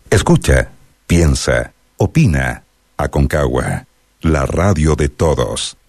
Escucha, piensa, opina. Aconcagua, la radio de todos.